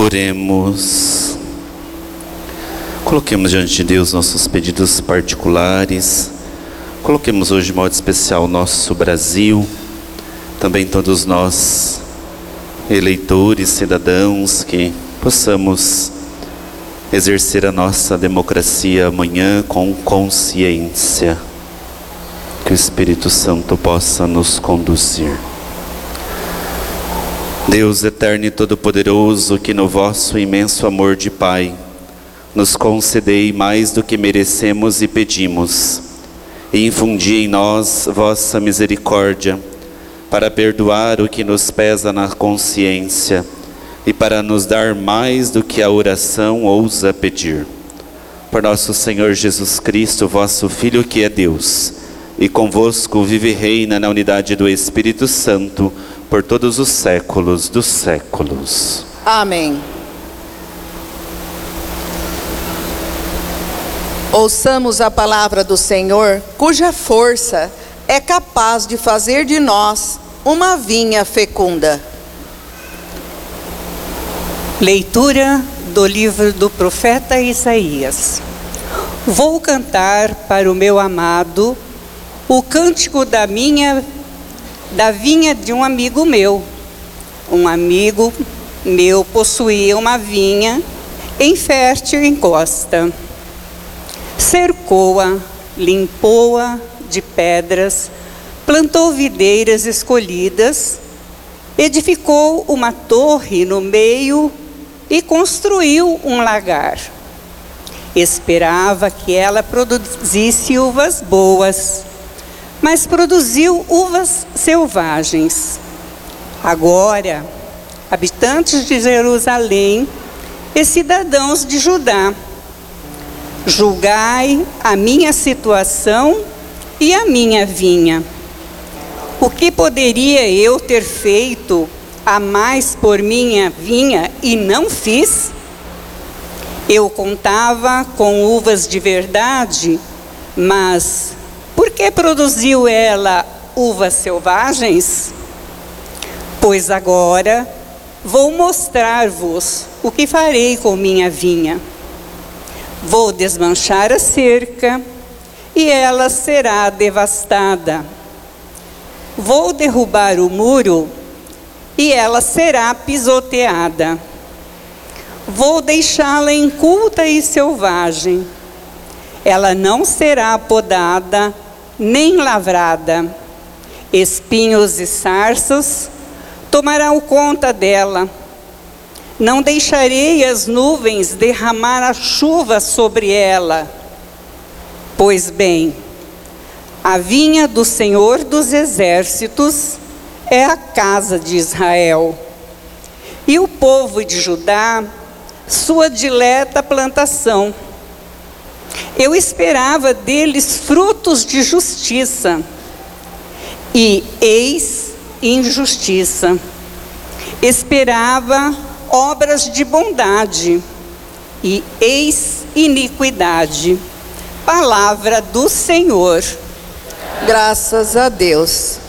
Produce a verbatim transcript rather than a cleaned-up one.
Oremos. Coloquemos diante de Deus nossos pedidos particulares. Coloquemos hoje de modo especial o nosso Brasil, também todos nós, eleitores, cidadãos, que possamos exercer a nossa democracia amanhã com consciência. Que o Espírito Santo possa nos conduzir. Deus eterno e todo-poderoso, que no vosso imenso amor de Pai nos concedei mais do que merecemos e pedimos, e infundi em nós vossa misericórdia, para perdoar o que nos pesa na consciência e para nos dar mais do que a oração ousa pedir. Por nosso Senhor Jesus Cristo, vosso Filho, que é Deus, e convosco vive e reina na unidade do Espírito Santo, por todos os séculos dos séculos. Amém. Ouçamos a palavra do Senhor, cuja força é capaz de fazer de nós uma vinha fecunda. Leitura do livro do profeta Isaías. Vou cantar para o meu amado o cântico da minha da vinha de um amigo meu. Um amigo meu possuía uma vinha em fértil encosta. Cercou-a, limpou-a de pedras, plantou videiras escolhidas, edificou uma torre no meio e construiu um lagar. Esperava que ela produzisse uvas boas, mas produziu uvas selvagens. Agora, habitantes de Jerusalém e cidadãos de Judá, julgai a minha situação e a minha vinha. O que poderia eu ter feito a mais por minha vinha e não fiz? Eu contava com uvas de verdade, mas por que produziu ela uvas selvagens? Pois agora vou mostrar-vos o que farei com minha vinha. Vou desmanchar a cerca e ela será devastada. Vou derrubar o muro e ela será pisoteada. Vou deixá-la inculta e selvagem. Ela não será podada nem lavrada. Espinhos e sarças tomarão conta dela. Não deixarei as nuvens derramar a chuva sobre ela. Pois bem, a vinha do Senhor dos Exércitos é a casa de Israel, e o povo de Judá, sua dileta plantação. Eu esperava deles frutos de justiça, e eis injustiça. Esperava obras de bondade, e eis iniquidade. Palavra do Senhor. Graças a Deus.